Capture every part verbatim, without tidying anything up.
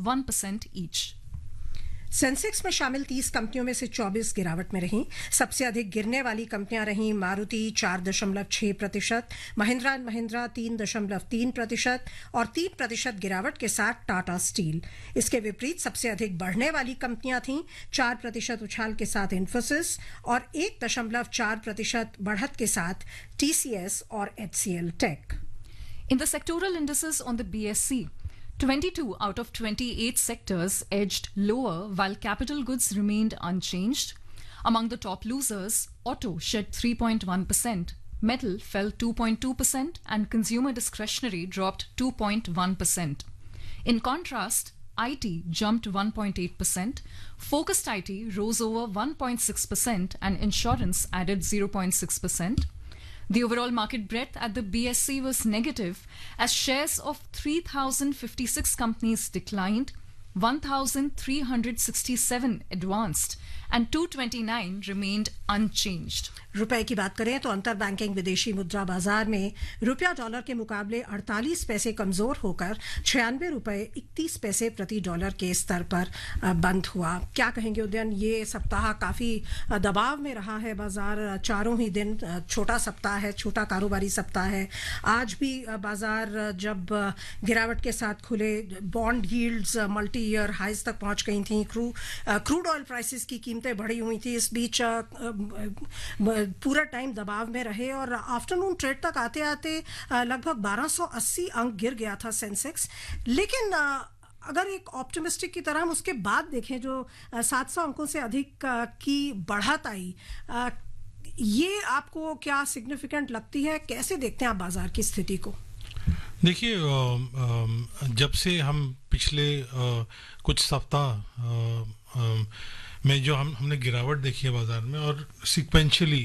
one percent each. Sensex में शामिल तीस कंपनियों में से चौबीस गिरावट में रहीं। सबसे अधिक गिरने वाली कंपनियां रहीं मारुति चार दशमलव छह प्रतिशत, महिंद्रा एंड महिंद्रा तीन दशमलव तीन प्रतिशत और तीन प्रतिशत गिरावट के साथ टाटा स्टील। इसके विपरीत सबसे अधिक बढ़ने वाली कंपनियां थीं चार प्रतिशत उछाल के साथ इन्फोसिस और एक दशमलव चार प्रतिशत बढ़त के साथ टीसीएस और HCL take. In the sectoral indices on the B S C, twenty-two out of twenty-eight sectors edged lower while capital goods remained unchanged. Among the top losers, auto shed three point one percent, metal fell two point two percent and consumer discretionary dropped two point one percent. In contrast, I T jumped one point eight percent, focused I T rose over one point six percent and insurance added zero point six percent. The overall market breadth at the B S C was negative as shares of three thousand fifty-six companies declined, one thousand three hundred sixty-seven advanced and two hundred twenty-nine remained unchanged. रुपए की बात करें तो अंतर banking विदेशी मुद्रा बाजार में रुपया डॉलर के मुकाबले अड़तालीस पैसे कमजोर होकर छियानवे रुपए इकतीस पैसे प्रति डॉलर के स्तर पर बंद हुआ। क्या कहेंगे उदयन, ये सप्ताह काफी दबाव में रहा है बाजार, चारों ही दिन छोटा सप्ताह है, छोटा कारोबारी सप्ताह है। आज भी बाजार जब गिरावट के साथ खुले, bond yields multi year highs तक पहुंच गई थी, क्रू क्रूड ऑयल प्राइसेस की कीमतें बढ़ी हुई थी। इस बीच पूरा टाइम दबाव में रहे और आफ्टरनून ट्रेड तक आते आते लगभग बारह सौ अस्सी अंक गिर गया था सेंसेक्स। लेकिन अगर एक ऑप्टिमिस्टिक की तरह हम उसके बाद देखें, जो सात सौ अंकों से अधिक की बढ़त आई, ये आपको क्या सिग्निफिकेंट लगती है? कैसे देखते हैं आप बाजार की स्थिति को? देखिए, जब से हम पिछले कुछ सप्ताह में जो हम हमने गिरावट देखी है बाजार में और सिक्वेंशियली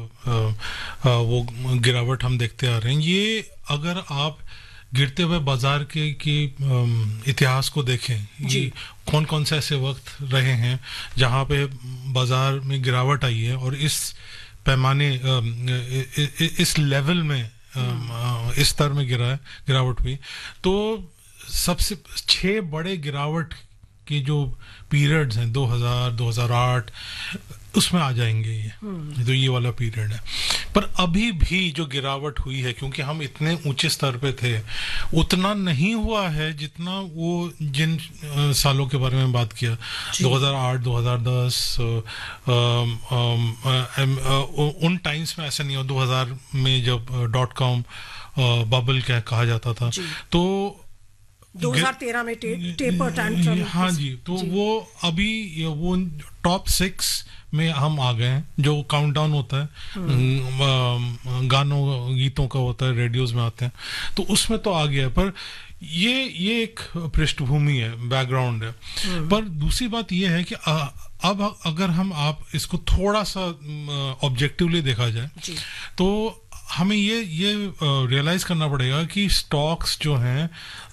वो गिरावट हम देखते आ रहे हैं, ये अगर आप गिरते हुए बाजार के की इतिहास को देखें, ये कौन कौन से ऐसे वक्त रहे हैं जहां पे बाजार में गिरावट आई है और इस पैमाने इस लेवल में इस स्तर में गिरा है गिरावट हुई, तो सबसे छह बड़े गिरावट के जो पीरियड्स हैं दो हज़ार, दो हज़ार आठ, उसमें आ जाएंगे ये तो ये वाला पीरियड है। पर अभी भी जो गिरावट हुई है, क्योंकि हम इतने ऊंचे स्तर पे थे, उतना नहीं हुआ है जितना वो जिन सालों के बारे में बात किया, दो हज़ार आठ, दो हज़ार दस, उन टाइम्स में ऐसा नहीं हुआ। दो हज़ार में जब डॉट कॉम बबल क्या कहा जाता था, तो दो हज़ार तेरह में टे, टेपर टैंट्रम, हाँ जी, तो जी। वो अभी वो टॉप सिक्स में हम आ गए हैं, जो काउंटडाउन होता है गानों गीतों का होता है, रेडियोज में आते हैं, तो उसमें तो आ गया। पर ये ये एक पृष्ठभूमि है, बैकग्राउंड है। पर दूसरी बात ये है कि आ, अब अगर हम आप इसको थोड़ा सा ऑब्जेक्टिवली देखा जाए, तो हमें ये ये रियलाइज करना पड़ेगा कि स्टॉक्स जो हैं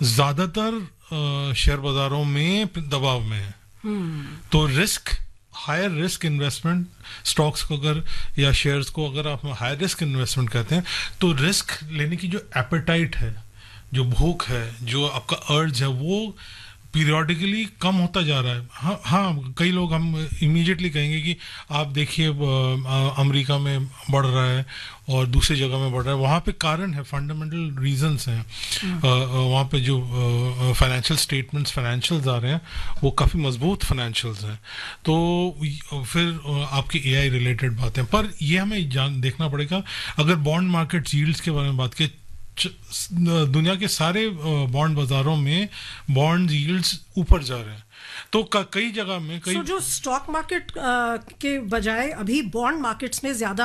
ज्यादातर शेयर बाजारों में दबाव में है। तो risk, higher risk investment stocks को अगर या शेयर्स को अगर आप हायर रिस्क इन्वेस्टमेंट कहते हैं, तो रिस्क लेने की जो एपेटाइट है, जो भूख है, जो आपका अर्ज है, वो पीरियोडिकली कम होता जा रहा है। हाँ हाँ कई लोग हम इमीडिएटली कहेंगे कि आप देखिए अमेरिका में बढ़ रहा है और दूसरी जगह में बढ़ रहा है, वहाँ पे कारण है, फंडामेंटल रीजंस हैं। वहाँ पे जो फाइनेंशियल स्टेटमेंट्स, फाइनेंशियल्स आ रहे हैं, वो काफ़ी मजबूत फाइनेंशियल्स हैं। तो फिर आपकी एआई रिलेटेड बातें, पर ये हमें जान देखना पड़ेगा। अगर बॉन्ड मार्केट यील्ड्स के बारे में बात की, दुनिया के सारे बॉन्ड बाजारों में बॉन्ड यील्ड्स ऊपर जा रहे हैं, तो कई जगह में कई so, जो स्टॉक मार्केट के बजाय अभी बॉन्ड मार्केट्स में ज्यादा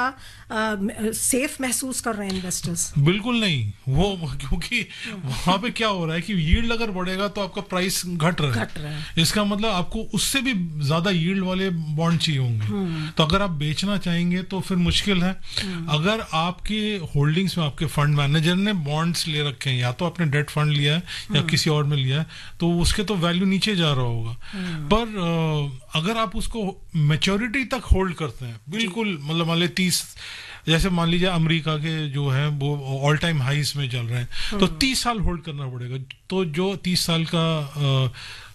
सेफ महसूस कर रहे हैं इन्वेस्टर्स? बिल्कुल नहीं, वो क्योंकि वहां पे क्या हो रहा है कि यील्ड अगर बढ़ेगा तो आपका प्राइस घट रहा है, घट रहा है। इसका मतलब आपको उससे भी ज्यादा यील्ड वाले बॉन्ड चाहिए होंगे, तो अगर आप बेचना चाहेंगे तो फिर मुश्किल है। अगर आपके होल्डिंग्स में आपके फंड मैनेजर ने बॉन्ड्स ले रखे हैं, या तो आपने डेट फंड लिया है या किसी और में लिया है, तो उसके तो वैल्यू नीचे जा रहा होगा। पर अगर आप उसको मैच्योरिटी तक होल्ड करते हैं, बिल्कुल मतलब मान लीजिए तीस, जैसे मान लीजिए अमेरिका के जो है वो ऑल टाइम हाईस में चल रहे हैं, तो तीस साल होल्ड करना पड़ेगा। तो जो तीस साल का